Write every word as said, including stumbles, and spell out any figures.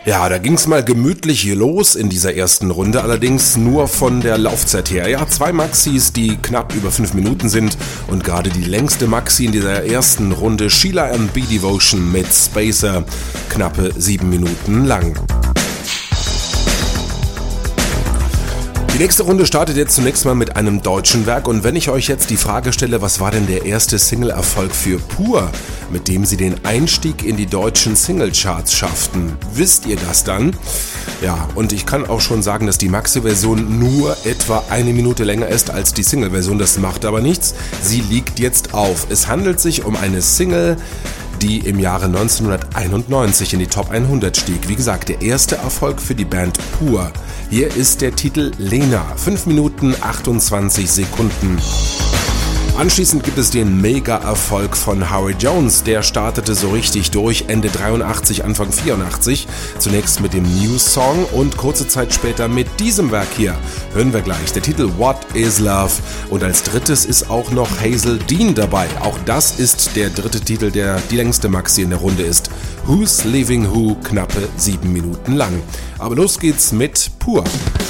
Ja, da ging's mal gemütlich los in dieser ersten Runde, allerdings nur von der Laufzeit her. Ja, zwei Maxis, die knapp über fünf Minuten sind und gerade die längste Maxi in dieser ersten Runde, Sheila and B Devotion mit Spacer, knappe sieben Minuten lang. Die nächste Runde startet jetzt zunächst mal mit einem deutschen Werk und wenn ich euch jetzt die Frage stelle, was war denn der erste Single-Erfolg für Pur, mit dem sie den Einstieg in die deutschen Singlecharts schafften, wisst ihr das dann? Ja, und ich kann auch schon sagen, dass die Maxi-Version nur etwa eine Minute länger ist als die Single-Version, das macht aber nichts, sie liegt jetzt auf. Es handelt sich um eine Single, die im Jahre neunzehnhunderteinundneunzig in die Top hundert stieg. Wie gesagt, der erste Erfolg für die Band Pur. Hier ist der Titel Lena, fünf Minuten achtundzwanzig Sekunden. Anschließend gibt es den Mega-Erfolg von Howie Jones, der startete so richtig durch, Ende dreiundachtzig, Anfang vierundachtzig, zunächst mit dem News Song und kurze Zeit später mit diesem Werk hier, hören wir gleich, der Titel What is Love und als drittes ist auch noch Hazel Dean dabei, auch das ist der dritte Titel, der die längste Maxi in der Runde ist, Who's Leaving Who, knappe sieben Minuten lang. Aber los geht's mit Pur.